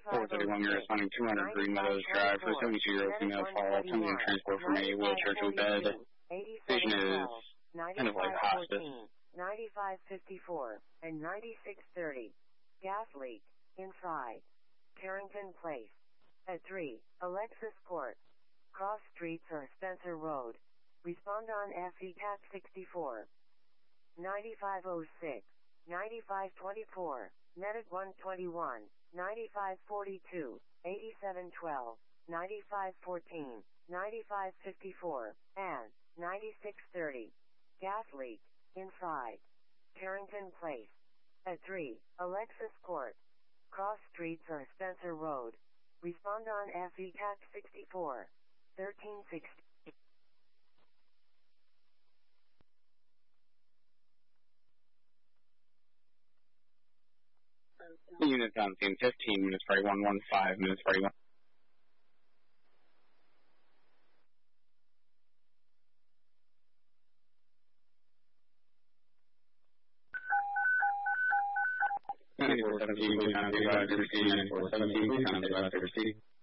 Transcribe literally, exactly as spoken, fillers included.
four thirty-one, you're responding two hundred Green Meadows Drive for seventy-two-year-old female call, attempting transport from a wheelchair to a bed. Patient is kind of like hospice. ninety-five fifty-four and ninety-six thirty. Gas leak inside Carrington Place. At three, Alexis Court. Cross Streets or Spencer Road. Respond on F E C A T sixty-four. ninety-five oh six, ninety-five twenty-four, Medic one twenty-one, ninety-five forty-two, eighty-seven twelve, ninety-five fourteen, ninety-five fifty-four, and ninety-six thirty. Gas leak inside Carrington Place. At three, Alexis Court. Cross Streets or Spencer Road. Respond on F E C A T sixty-four, thirteen sixty. Units on scene fifteen minutes for one one five minutes for one. ninety-four seventeen, please contact the advisor, ninety-four seventeen, please contact the advisor.